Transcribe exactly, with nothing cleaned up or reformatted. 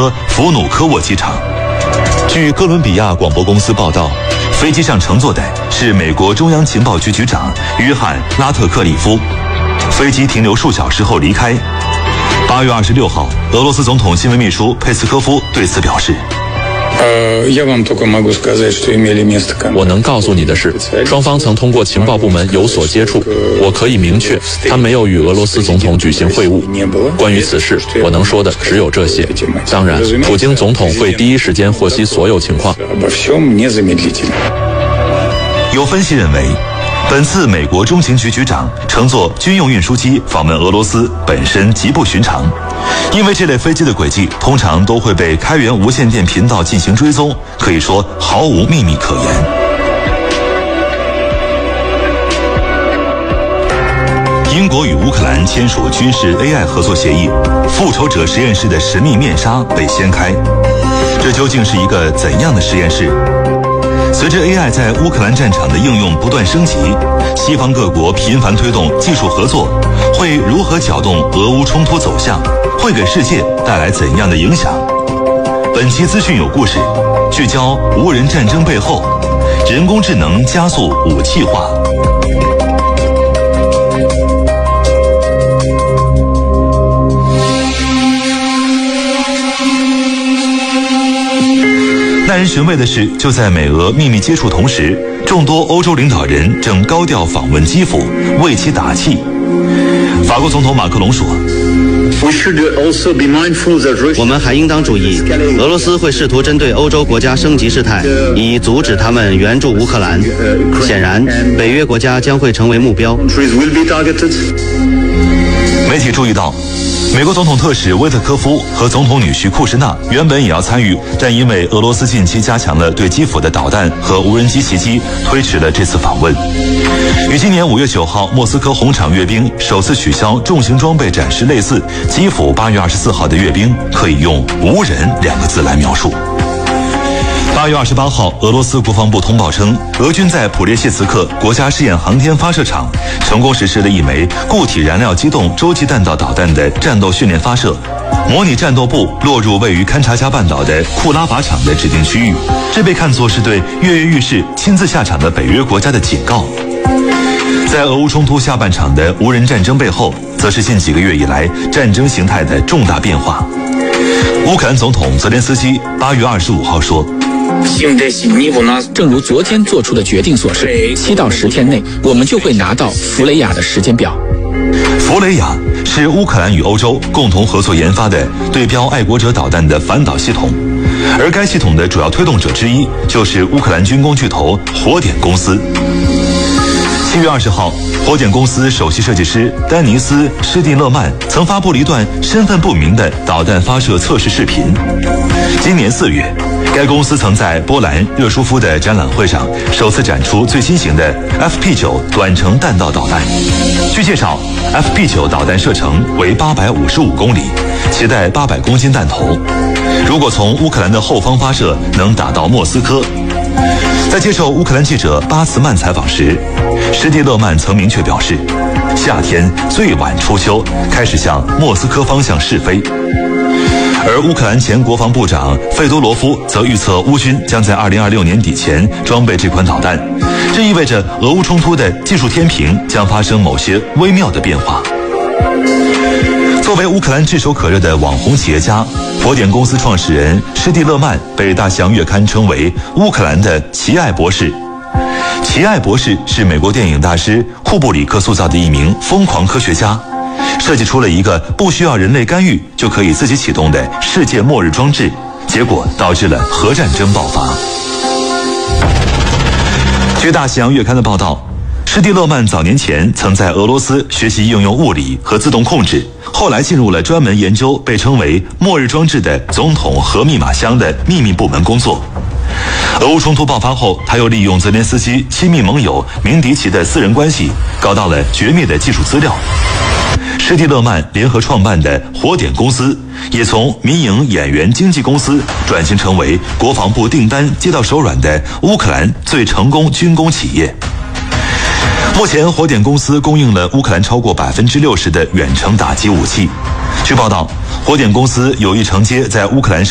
科弗努科沃机场。据哥伦比亚广播公司报道，飞机上乘坐的是美国中央情报局局长约翰·拉特克利夫。飞机停留数小时后离开。八月二十六号，俄罗斯总统新闻秘书佩斯科夫对此表示。 我能告诉你的是，双方曾通过情报部门有所接触。我可以明确，他没有与俄罗斯总统举行会晤。关于此事，我能说的只有这些。当然，普京总统会第一时间获悉所有情况。 有分析认为，本次美国中情局局长乘坐军用运输机访问俄罗斯本身极不寻常，因为这类飞机的轨迹通常都会被开源无线电频道进行追踪，可以说毫无秘密可言。英国与乌克兰签署军事 A I 合作协议，复仇者实验室的神秘面纱被掀开，这究竟是一个怎样的实验室？随着 A I 在乌克兰战场的应用不断升级，西方各国频繁推动技术合作，会如何搅动俄乌冲突走向？会给世界带来怎样的影响？本期资讯有故事，聚焦无人战争背后，人工智能加速武器化。耐人寻味的是，就在美俄秘密接触同时，众多欧洲领导人正高调访问基辅，为其打气。法国总统马克龙说， 我们还应当注意，俄罗斯会试图针对欧洲国家升级事态，以阻止他们援助乌克兰。显然，北约国家将会成为目标。 媒体注意到，美国总统特使威特科夫和总统女婿库什纳原本也要参与，但因为俄罗斯近期加强了对基辅的导弹和无人机袭击，推迟了这次访问。与今年五月九号莫斯科红场阅兵首次取消重型装备展示类似，基辅八月二十四号的阅兵可以用无人两个字来描述。八月二十八号，俄罗斯国防部通报称，俄军在普列谢茨克国家试验航天发射场成功实施了一枚固体燃料机动洲际弹道导弹的战斗训练发射，模拟战斗部落入位于勘察加半岛的库拉法场的指定区域，这被看作是对跃跃欲试亲自下场的北约国家的警告。在俄乌冲突下半场的无人战争背后，则是近几个月以来战争形态的重大变化。乌克兰总统泽连斯基八月二十五号说， 正如昨天做出的决定所示，七到十天内我们就会拿到弗雷亚的时间表。 弗雷亚是乌克兰与欧洲共同合作研发的对标爱国者导弹的反导系统，而该系统的主要推动者之一就是乌克兰军工巨头火点公司。七月二十号，火点公司首席设计师丹尼斯·施蒂勒曼曾发布了一段身份不明的导弹发射测试视频。今年四月，该公司曾在波兰热舒夫的展览会上首次展出最新型的 F P 九 短程弹道导弹。据介绍 ，F P 九 导弹射程为八百五十五公里，携带八百公斤弹头。如果从乌克兰的后方发射，能打到莫斯科。在接受乌克兰记者巴茨曼采访时，施蒂勒曼曾明确表示，夏天最晚初秋开始向莫斯科方向试飞。而乌克兰前国防部长费多罗夫则预测乌军将在二零二六年底前装备这款导弹，这意味着俄乌冲突的技术天平将发生某些微妙的变化。作为乌克兰炙手可热的网红企业家，火点公司创始人施蒂勒曼被大西洋月刊称为乌克兰的奇爱博士。奇爱博士是美国电影大师库布里克塑造的一名疯狂科学家，设计出了一个不需要人类干预就可以自己启动的世界末日装置，结果导致了核战争爆发。据大西洋月刊的报道，施蒂勒曼早年前曾在俄罗斯学习应用物理和自动控制，后来进入了专门研究被称为末日装置的总统核密码箱的秘密部门工作。俄乌冲突爆发后，他又利用泽连斯基亲密盟友明迪奇的私人关系，搞到了绝密的技术资料。施蒂勒曼联合创办的火点公司，也从民营演员经纪公司转型成为国防部订单接到手软的乌克兰最成功军工企业。目前，火点公司供应了乌克兰超过百分之六十的远程打击武器。据报道，火点公司有意承接在乌克兰